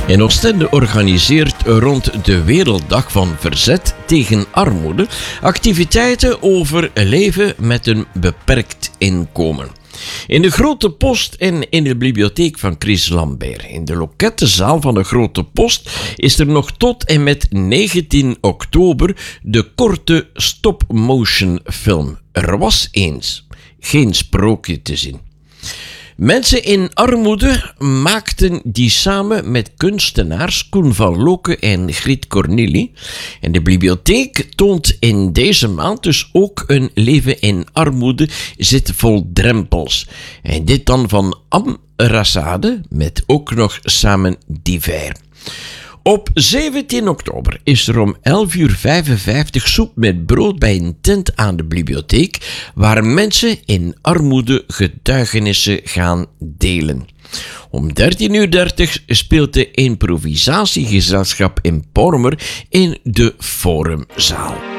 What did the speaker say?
En Oostende organiseert rond de Werelddag van Verzet tegen Armoede activiteiten over leven met een beperkt inkomen. In de Grote Post en in de bibliotheek van Chris Lambert. In de lokettenzaal van de Grote Post is er nog tot en met 19 oktober de korte stop-motion film Er was eens geen sprookje te zien. Mensen in armoede maakten die samen met kunstenaars Koen van Loke en Griet Cornelie. En de bibliotheek toont in deze maand dus ook een leven in armoede zit vol drempels. En dit dan van Am Rassade met ook nog samen Diver. Op 17 oktober is er om 11:55 soep met brood bij een tent aan de bibliotheek, waar mensen in armoede getuigenissen gaan delen. Om 13:30 speelt de improvisatiegezelschap in Pormer in de Forumzaal.